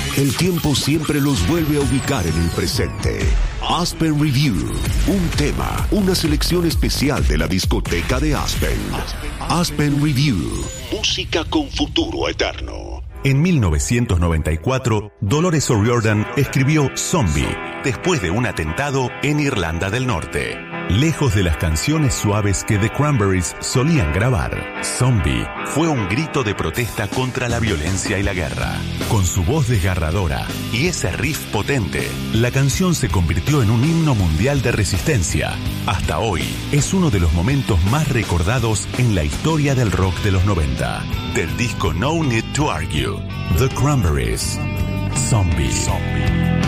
El tiempo siempre los vuelve a ubicar en el presente. Aspen Review, un tema, una selección especial de la discoteca de Aspen. Aspen Review, música con futuro eterno. En 1994, Dolores O'Riordan escribió Zombie, después de un atentado en Irlanda del Norte. Lejos de las canciones suaves que The Cranberries solían grabar, Zombie fue un grito de protesta contra la violencia y la guerra. Con su voz desgarradora y ese riff potente, la canción se convirtió en un himno mundial de resistencia. Hasta hoy, es uno de los momentos más recordados en la historia del rock de los 90. Del disco No Need to Argue, The Cranberries, Zombie.